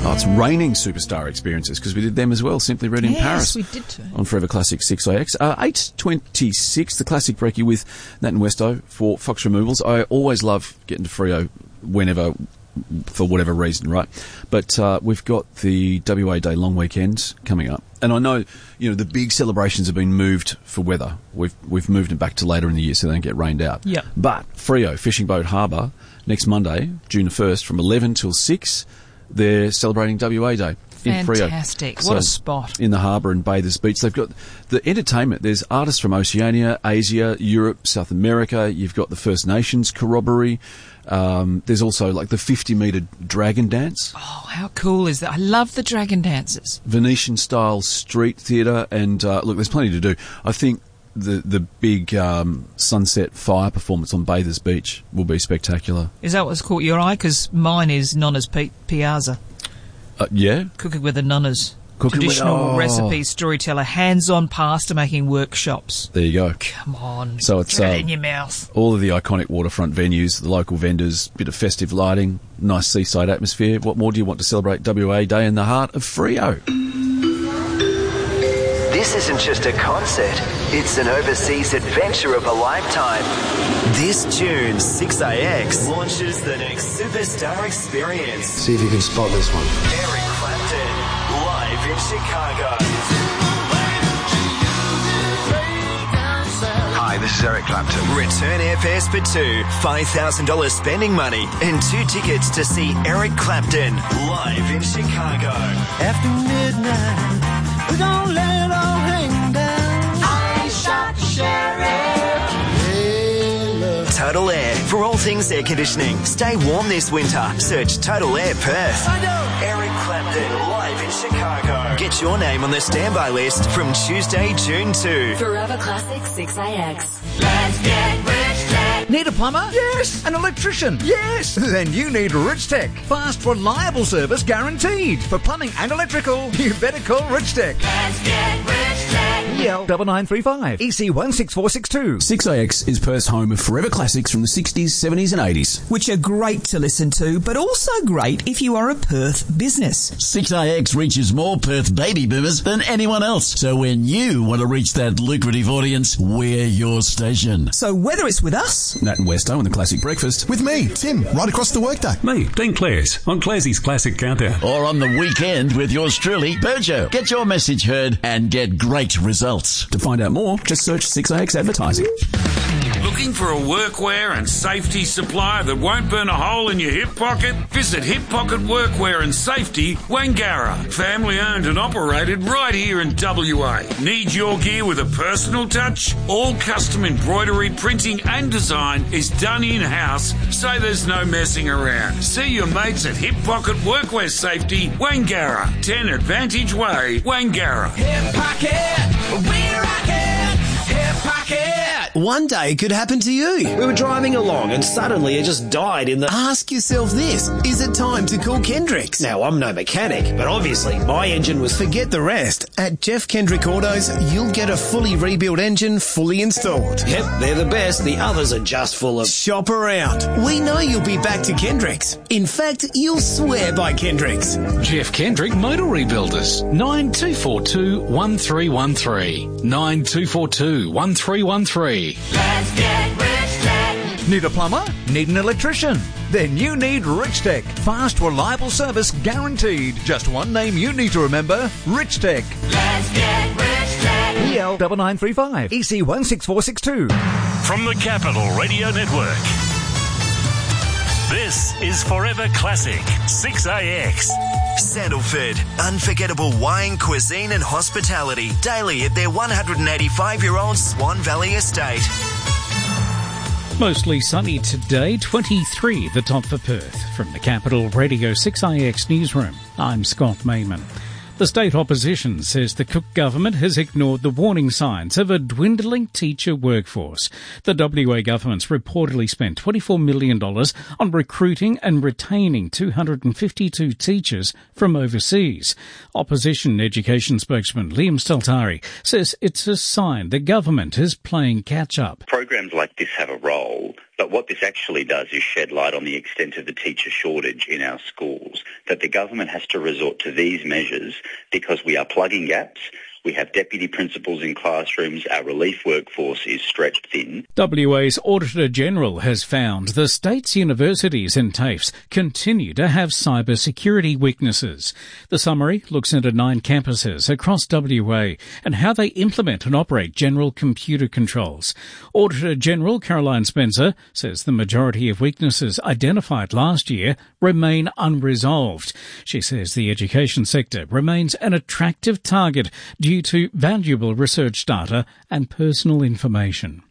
Oh, it's raining superstar experiences because we did them as well. Simply Red in Paris. Yes, we did too. On Forever Classic 6AX. 8:26, the Classic Brekkie with Nat and Westo for Fox Removals. I always love getting to Freo whenever, for whatever reason, right? But we've got the WA Day long weekend coming up. And I know, the big celebrations have been moved for weather. We've moved them back to later in the year so they don't get rained out. Yep. But Freo, Fishing Boat Harbour, next Monday, June the 1st, from 11 till 6, they're celebrating WA Day in Freo. Fantastic. What a spot. In the harbour and Bathers Beach. They've got the entertainment. There's artists from Oceania, Asia, Europe, South America. You've got the First Nations corroboree. There's also like the 50-metre dragon dance. Oh, how cool is that? I love the dragon dances. Venetian-style street theatre. And look, there's plenty to do. I think the big sunset fire performance on Bathers Beach will be spectacular. Is that what's caught your eye? Because mine is Nonna's Piazza. Yeah? Cooking with the Nonnas. Traditional recipes, storyteller, hands-on pasta making workshops. There you go. Come on. So it's get it in your mouth. All of the iconic waterfront venues, the local vendors, bit of festive lighting, nice seaside atmosphere. What more do you want to celebrate WA Day in the heart of Freo? This isn't just a concert, it's an overseas adventure of a lifetime. This June, 6AX launches the next superstar experience. See if you can spot this one. Eric Clapton, live in Chicago. Hi, this is Eric Clapton. Return airfares for two, $5,000 spending money, and 2 tickets to see Eric Clapton live in Chicago. After midnight, we're gonna let it all hang down. I shot the sheriff. Hey, look. Total Air, for all things air conditioning. Stay warm this winter. Search Total Air Perth. Eric Clapton live in Chicago. Get your name on the standby list from Tuesday, June 2. Forever Classic 6AX. Let's get rich tech. Need a plumber? Yes. An electrician? Yes. Then you need Rich Tech. Fast, reliable service guaranteed. For plumbing and electrical, you better call Rich Tech. Let's get rich tech. EL 9935 EC 16462. 6AX is Perth's home of forever classics from the 60s, 70s and 80s. Which are great to listen to, but also great if you are a Perth business. 6AX reaches more Perth baby boomers than anyone else. So when you want to reach that lucrative audience, we're your station. So whether it's with us, Nat and Westo on the Classic Breakfast. With me, Tim, right across the workday. Me, Dean Clares, on Clarsey's Classic Countdown. Or on the weekend with yours truly, Berjo. Get your message heard and get great results. To find out more, just search 6AX Advertising. Looking for a workwear and safety supplier that won't burn a hole in your hip pocket? Visit Hip Pocket Workwear and Safety, Wangara. Family owned and operated right here in WA. Need your gear with a personal touch? All custom embroidery, printing and design is done in-house, so there's no messing around. See your mates at Hip Pocket Workwear Safety, Wangara. 10 Advantage Way, Wangara. Hip Pocket, we rock it. Hip Pocket. One day could happen to you. We were driving along and suddenly it just died in the... Ask yourself this, is it time to call Kendricks? Now, I'm no mechanic, but obviously my engine was... Forget the rest. At Jeff Kendrick Autos, you'll get a fully rebuilt engine fully installed. Yep, they're the best. The others are just full of... Shop around. We know you'll be back to Kendricks. In fact, you'll swear by Kendricks. Jeff Kendrick Motor Rebuilders. 9242 1313. 9242 1313. Let's get rich tech. Need a plumber? Need an electrician? Then you need Rich Tech. Fast, reliable service guaranteed. Just one name you need to remember, Rich Tech. Let's get rich tech. EL 9935 EC 16462. From the Capital Radio Network, this is Forever Classic 6AX. Sandalford, unforgettable wine, cuisine and hospitality daily at their 185-year-old Swan Valley estate. Mostly sunny today, 23 the top for Perth. From the Capital Radio 6IX newsroom, I'm Scott Mayman. The state opposition says the Cook government has ignored the warning signs of a dwindling teacher workforce. The WA government's reportedly spent $24 million on recruiting and retaining 252 teachers from overseas. Opposition education spokesman Liam Steltari says it's a sign the government is playing catch-up. Programs like this have a role But what this actually does is shed light on the extent of the teacher shortage in our schools, that the government has to resort to these measures because we are plugging gaps. We have deputy principals in classrooms. Our relief workforce is stretched thin. WA's Auditor-General has found the state's universities and TAFEs continue to have cyber security weaknesses. The summary looks into 9 campuses across WA and how they implement and operate general computer controls. Auditor-General Caroline Spencer says the majority of weaknesses identified last year remain unresolved. She says the education sector remains an attractive target due to valuable research data and personal information.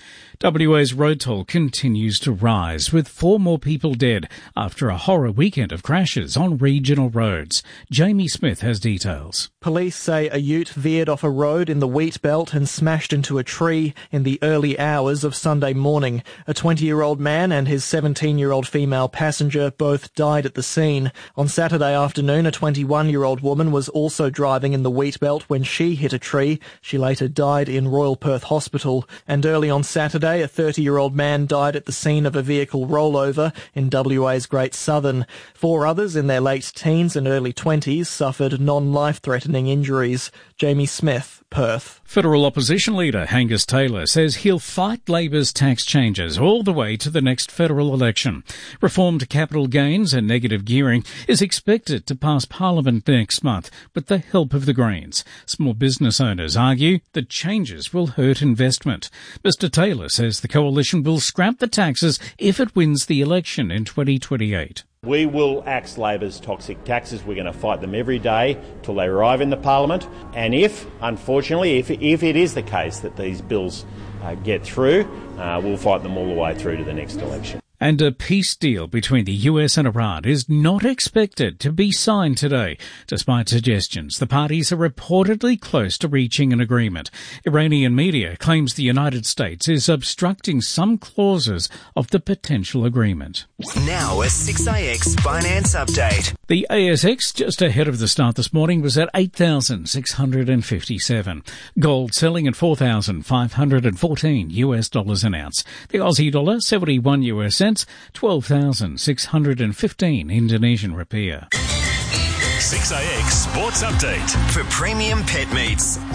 WA's road toll continues to rise, with 4 more people dead after a horror weekend of crashes on regional roads. Jamie Smith has details. Police say a ute veered off a road in the wheat belt and smashed into a tree in the early hours of Sunday morning. A 20-year-old man and his 17-year-old female passenger both died at the scene. On Saturday afternoon, a 21-year-old woman was also driving in the wheat belt when she hit a tree. She later died in Royal Perth Hospital. And early on Saturday, a 30-year-old man died at the scene of a vehicle rollover in WA's Great Southern. 4 others in their late teens and early 20s suffered non-life-threatening injuries. Jamie Smith, Perth. Federal opposition leader Angus Taylor says he'll fight Labor's tax changes all the way to the next federal election. Reformed capital gains and negative gearing is expected to pass Parliament next month with the help of the Greens. Small business owners argue the changes will hurt investment. Mr Taylor says the coalition will scrap the taxes if it wins the election in 2028. We will axe Labor's toxic taxes. We're going to fight them every day till they arrive in the Parliament. And unfortunately, if it is the case that these bills get through, we'll fight them all the way through to the next election. And a peace deal between the US and Iran is not expected to be signed today, despite suggestions the parties are reportedly close to reaching an agreement. Iranian media claims the United States is obstructing some clauses of the potential agreement. Now a 6AX finance update. The ASX, just ahead of the start this morning, was at 8,657. Gold selling at $4,514 an ounce. The Aussie dollar, 71 US cents. 12,615 Indonesian rupiah. 6AX Sports Update. For premium pet meats,